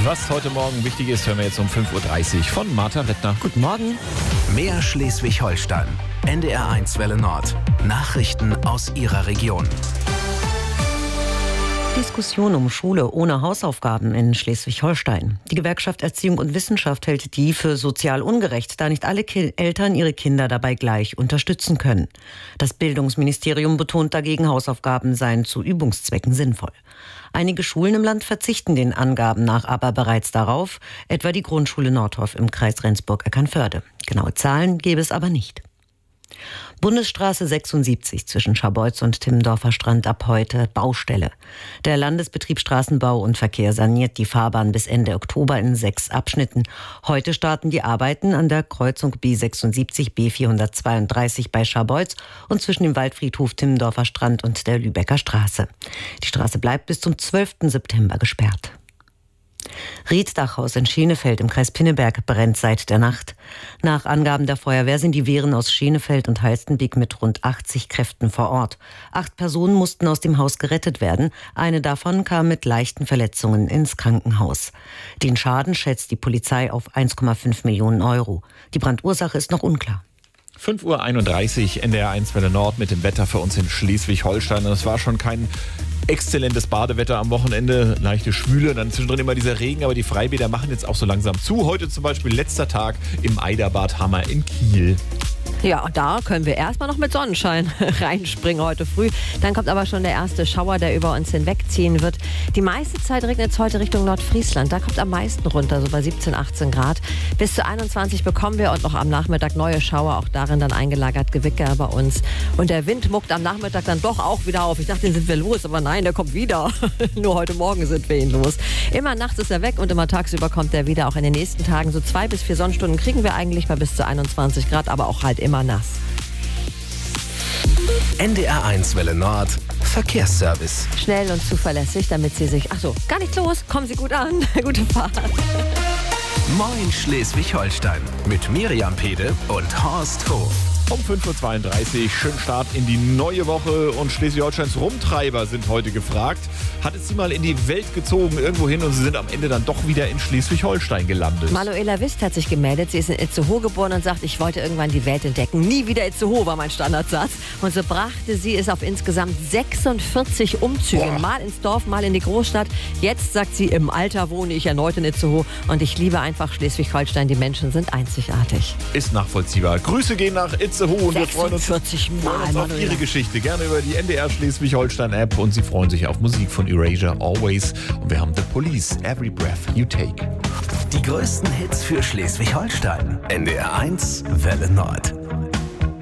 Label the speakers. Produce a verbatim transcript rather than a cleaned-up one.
Speaker 1: Was heute Morgen wichtig ist, hören wir jetzt um fünf Uhr dreißig von Martha Rittner.
Speaker 2: Guten Morgen.
Speaker 3: Mehr Schleswig-Holstein. N D R eins Welle Nord. Nachrichten aus Ihrer Region.
Speaker 2: Diskussion um Schule ohne Hausaufgaben in Schleswig-Holstein. Die Gewerkschaft Erziehung und Wissenschaft hält die für sozial ungerecht, da nicht alle Ki- Eltern ihre Kinder dabei gleich unterstützen können. Das Bildungsministerium betont dagegen, Hausaufgaben seien zu Übungszwecken sinnvoll. Einige Schulen im Land verzichten den Angaben nach aber bereits darauf, etwa die Grundschule Nordhoff im Kreis Rendsburg-Eckernförde. Genaue Zahlen gäbe es aber nicht. Bundesstraße sechsundsiebzig zwischen Scharbeutz und Timmendorfer Strand ab heute Baustelle. Der Landesbetrieb Straßenbau und Verkehr saniert die Fahrbahn bis Ende Oktober in sechs Abschnitten. Heute starten die Arbeiten an der Kreuzung B sechsundsiebzig B vierhundertzweiunddreißig bei Scharbeutz und zwischen dem Waldfriedhof Timmendorfer Strand und der Lübecker Straße. Die Straße bleibt bis zum zwölften September gesperrt. Riedsdachhaus in Schenefeld im Kreis Pinneberg brennt seit der Nacht. Nach Angaben der Feuerwehr sind die Wehren aus Schenefeld und Halstenbek mit rund achtzig Kräften vor Ort. Acht Personen mussten aus dem Haus gerettet werden. Eine davon kam mit leichten Verletzungen ins Krankenhaus. Den Schaden schätzt die Polizei auf eins Komma fünf Millionen Euro. Die Brandursache ist noch unklar.
Speaker 1: fünf Uhr einunddreißig, N D R eins Welle Nord mit dem Wetter für uns in Schleswig-Holstein. Es war schon kein exzellentes Badewetter am Wochenende, leichte Schwüle, dann zwischendrin immer dieser Regen, aber die Freibäder machen jetzt auch so langsam zu. Heute zum Beispiel letzter Tag im Eiderbad Hammer in Kiel.
Speaker 4: Ja, da können wir erstmal noch mit Sonnenschein reinspringen heute früh. Dann kommt aber schon der erste Schauer, der über uns hinwegziehen wird. Die meiste Zeit regnet es heute Richtung Nordfriesland. Da kommt am meisten runter, so bei siebzehn, achtzehn Grad. Bis zu einundzwanzig bekommen wir und noch am Nachmittag neue Schauer. Auch darin dann eingelagert Gewitter bei uns. Und der Wind muckt am Nachmittag dann doch auch wieder auf. Ich dachte, den sind wir los, aber nein, der kommt wieder. Nur heute Morgen sind wir ihn los. Immer nachts ist er weg und immer tagsüber kommt er wieder. Auch in den nächsten Tagen so zwei bis vier Sonnenstunden kriegen wir eigentlich mal bis zu einundzwanzig Grad, aber auch halt immer nass.
Speaker 3: N D R eins Welle Nord. Verkehrsservice.
Speaker 4: Schnell und zuverlässig, damit Sie sich... Ach so, gar nichts los. Kommen Sie gut an. Gute Fahrt.
Speaker 3: Moin Schleswig-Holstein. Mit Miriam Pede und Horst Hof.
Speaker 1: Um fünf Uhr zweiunddreißig, schönen Start in die neue Woche und Schleswig-Holsteins Rumtreiber sind heute gefragt. Hat es sie mal in die Welt gezogen irgendwo hin und sie sind am Ende dann doch wieder in Schleswig-Holstein gelandet.
Speaker 4: Manuela Wist hat sich gemeldet. Sie ist in Itzehoe geboren und sagt, ich wollte irgendwann die Welt entdecken. Nie wieder Itzehoe war mein Standardsatz. Und so brachte sie es auf insgesamt sechsundvierzig Umzüge.
Speaker 1: Boah.
Speaker 4: Mal ins Dorf, mal in die Großstadt. Jetzt sagt sie, im Alter wohne ich erneut in Itzehoe und ich liebe einfach Schleswig-Holstein. Die Menschen sind einzigartig.
Speaker 1: Ist nachvollziehbar. Grüße gehen nach Itzehoe und wir freuen uns,
Speaker 4: sechsundvierzig
Speaker 1: freuen
Speaker 4: Mal,
Speaker 1: uns auf
Speaker 4: Manuela.
Speaker 1: Ihre Geschichte. Gerne über die N D R Schleswig-Holstein-App und Sie freuen sich auf Musik von Erasure Always. Und wir haben The Police, Every Breath You Take.
Speaker 3: Die größten Hits für Schleswig-Holstein. N D R eins Welle Nord.